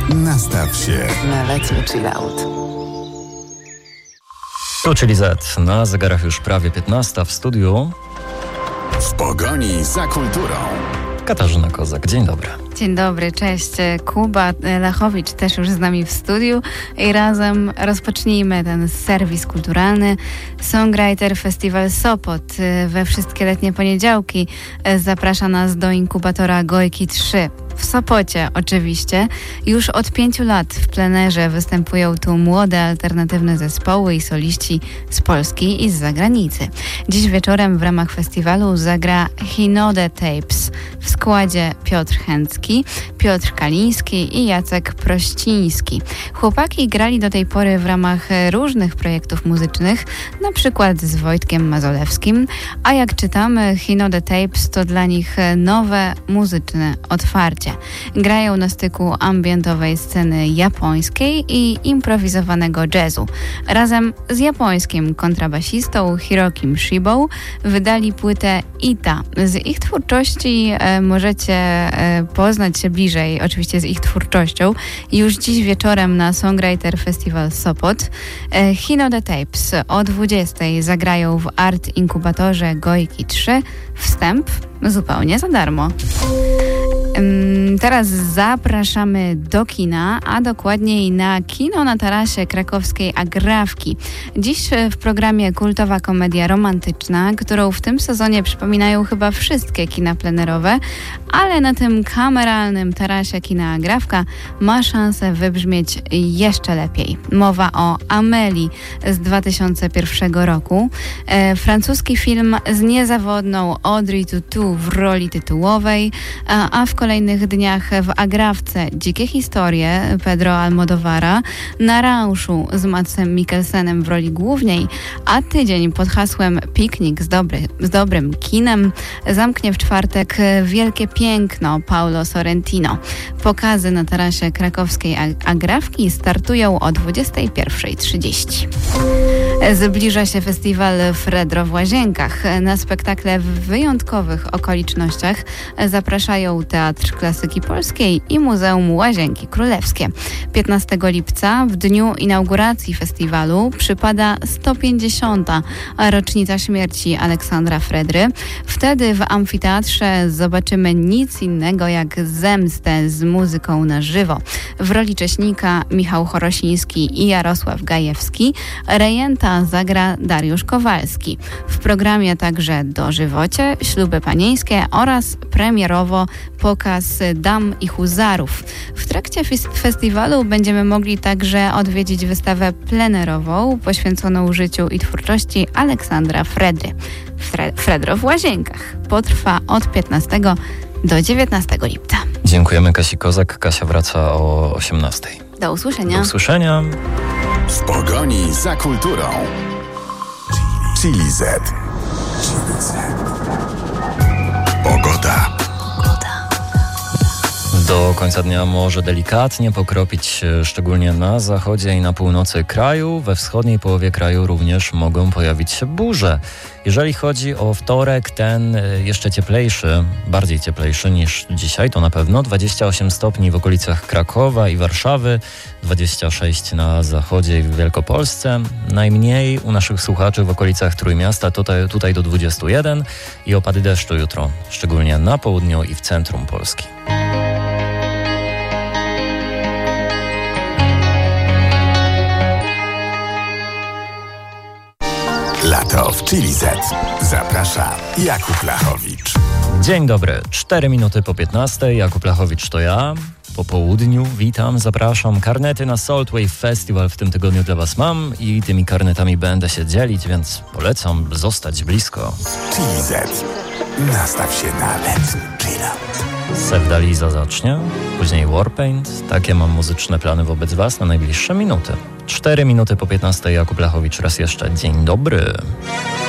Nastaw się. Let's chill out. Tu czyli Z. Na zegarach już prawie 15 w studiu. W pogoni za kulturą. Katarzyna Kozak, dzień dobry. Dzień dobry, cześć. Kuba Lachowicz też już z nami w studiu i razem rozpocznijmy ten serwis kulturalny. Songwriter Festiwal Sopot we wszystkie letnie poniedziałki zaprasza nas do inkubatora Gojki 3. W Sopocie oczywiście. Już od 5 lat w plenerze występują tu młode, alternatywne zespoły i soliści z Polski i z zagranicy. Dziś wieczorem w ramach festiwalu zagra Hinode Tapes w składzie Piotr Chęcki, Piotr Kaliński i Jacek Prościński. Chłopaki grali do tej pory w ramach różnych projektów muzycznych, na przykład z Wojtkiem Mazolewskim, a jak czytamy, Hinode Tapes to dla nich nowe muzyczne otwarcie. Grają na styku ambientowej sceny japońskiej i improwizowanego jazzu. Razem z japońskim kontrabasistą Hirokim Shibą wydali płytę Ita. Z ich twórczości możecie poznać się bliżej, oczywiście z ich twórczością, już dziś wieczorem na Songwriter Festival Sopot. Hinode Tapes o 20:00 zagrają w Art Inkubatorze Gojki 3. Wstęp zupełnie za darmo. Teraz zapraszamy do kina, a dokładniej na kino na tarasie krakowskiej Agrawki. Dziś w programie kultowa komedia romantyczna, którą w tym sezonie przypominają chyba wszystkie kina plenerowe, ale na tym kameralnym tarasie kina Agrawka ma szansę wybrzmieć jeszcze lepiej. Mowa o Amélie z 2001 roku. Francuski film z niezawodną Audrey Tautou w roli tytułowej, a w kolejnych dniach w Agrawce dzikie historie Pedro Almodovara, na Rauszu z Madsem Mikkelsenem w roli głównej, a tydzień pod hasłem Piknik z dobrym kinem zamknie w czwartek Wielkie Piękno Paolo Sorrentino. Pokazy na tarasie krakowskiej Agrawki startują o 21:30. Zbliża się festiwal Fredro w Łazienkach. Na spektakle w wyjątkowych okolicznościach zapraszają Teatr Klasyki Polskiej i Muzeum Łazienki Królewskie. 15 lipca, w dniu inauguracji festiwalu, przypada 150. rocznica śmierci Aleksandra Fredry. Wtedy w amfiteatrze zobaczymy nic innego jak zemstę z muzyką na żywo. W roli Cześnika Michał Chorosiński i Jarosław Gajewski. Rejenta zagra Dariusz Kowalski. W programie także dożywocie, śluby panieńskie oraz premierowo pokaz dam i huzarów. W trakcie festiwalu będziemy mogli także odwiedzić wystawę plenerową poświęconą życiu i twórczości Aleksandra Fredry. Fredro w Łazienkach. Potrwa od 15 do 19 lipca. Dziękujemy Kasi Kozak. Kasia wraca o 18:00. Do usłyszenia. Do usłyszenia. W pogoni za kulturą. Chili Z. Pogoda. Do końca dnia może delikatnie pokropić, szczególnie na zachodzie i na północy kraju. We wschodniej połowie kraju również mogą pojawić się burze. Jeżeli chodzi o wtorek, ten jeszcze cieplejszy, bardziej cieplejszy niż dzisiaj, to na pewno 28 stopni w okolicach Krakowa i Warszawy, 26 na zachodzie i w Wielkopolsce, najmniej u naszych słuchaczy w okolicach Trójmiasta, tutaj do 21 i opady deszczu jutro, szczególnie na południu i w centrum Polski. Lato w Chili Z. Zaprasza Jakub Lachowicz. Dzień dobry, 4 minuty po 15. Jakub Lachowicz to ja. Po południu witam, zapraszam. Karnety na Saltwave Festival w tym tygodniu dla Was mam i tymi karnetami będę się dzielić, więc polecam zostać blisko. Chili Z. Nastaw się na letni chill. Sevdaliza zacznie, później Warpaint. Takie mam muzyczne plany wobec Was na najbliższe minuty. 4 minuty po 15. Jakub Lachowicz raz jeszcze. Dzień dobry.